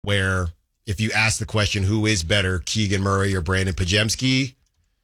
where if you ask the question, who is better, Keegan Murray or Brandon Podziemski,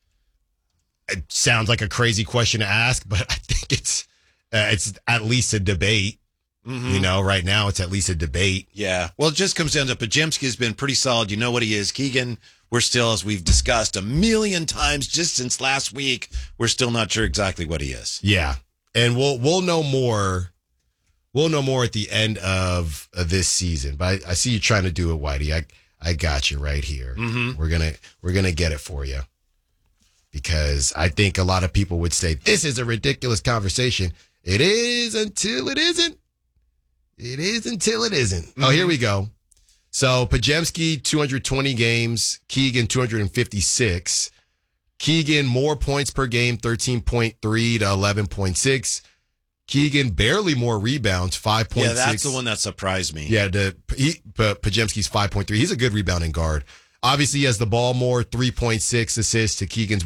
it sounds like a crazy question to ask, but I think it's at least a debate. Mm-hmm. You know, right now it's at least a debate. Yeah. Well, it just comes down to Podziemski has been pretty solid. You know what he is. Keegan, we're still, as we've discussed a million times just since last week, we're still not sure exactly what he is. Yeah. And we'll know more. We'll know more at the end of this season. But I see you trying to do it, Whitey. I got you right here. Mm-hmm. We're gonna get it for you. Because I think a lot of people would say, this is a ridiculous conversation. It is until it isn't. It is until it isn't. Mm-hmm. Oh, here we go. So, Podziemski, 220 games. Keegan, 256. Keegan, more points per game, 13.3 to 11.6. Keegan, barely more rebounds, 5.6. Yeah, that's the one that surprised me. Yeah, but Podziemski's 5.3. He's a good rebounding guard. Obviously, he has the ball more, 3.6 assists to Keegan's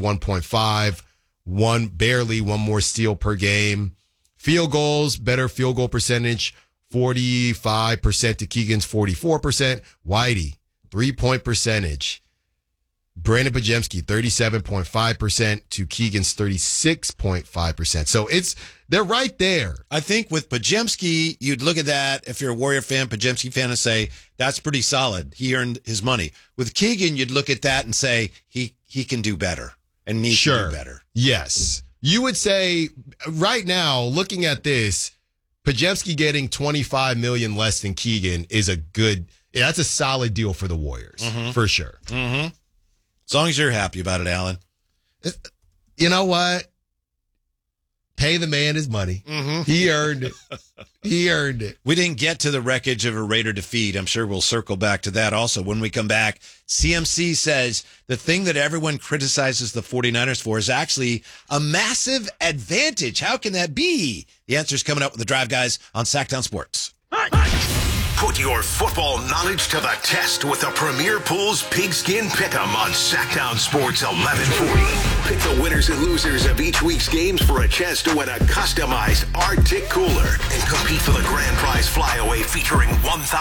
1.5. Barely one more steal per game. Field goals, better field goal percentage, 45% to Keegan's 44%. Whitey, 3-point percentage. Brandon Podziemski, 37.5% to Keegan's 36.5%. So they're right there. I think with Podziemski, you'd look at that, if you're a Warrior fan, Podziemski fan, and say, that's pretty solid. He earned his money. With Keegan, you'd look at that and say, he can do better and needs to do better. Yes. You would say, right now, looking at this, Podziemski getting $25 million less than Keegan is that's a solid deal for the Warriors, for sure. Mm-hmm. As long as you're happy about it, Alan. You know what? Pay the man his money. Mm-hmm. He earned it. He earned it. We didn't get to the wreckage of a Raider defeat. I'm sure we'll circle back to that also when we come back. CMC says the thing that everyone criticizes the 49ers for is actually a massive advantage. How can that be? The answer is coming up with the Drive Guys on Sacktown Sports. Put your football knowledge to the test with the Premier Pools Pigskin Pick'em on Sacktown Sports 1140. Pick the winners and losers of each week's games for a chance to win a customized Arctic cooler and compete for the grand prize flyaway featuring $1,000